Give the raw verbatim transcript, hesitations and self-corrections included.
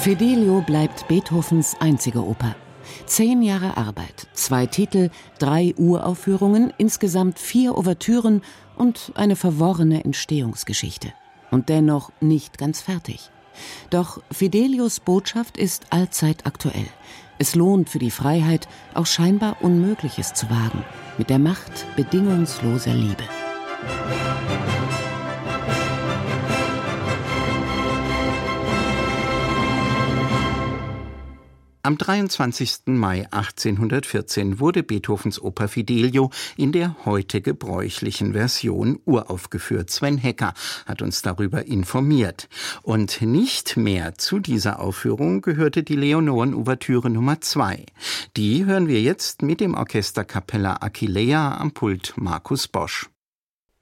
Fidelio bleibt Beethovens einzige Oper. Zehn Jahre Arbeit, zwei Titel, drei Uraufführungen, insgesamt vier Ouvertüren und eine verworrene Entstehungsgeschichte. Und dennoch nicht ganz fertig. Doch Fidelios Botschaft ist allzeit aktuell. Es lohnt für die Freiheit, auch scheinbar Unmögliches zu wagen. Mit der Macht bedingungsloser Liebe. Am dreiundzwanzigsten Mai achtzehnhundertvierzehn wurde Beethovens Oper Fidelio in der heute gebräuchlichen Version uraufgeführt. Sven Hecker hat uns darüber informiert. Und nicht mehr zu dieser Aufführung gehörte die Leonoren-Ouvertüre Nummer zwei. Die hören wir jetzt mit dem Orchester Capella Aquileia am Pult Markus Bosch.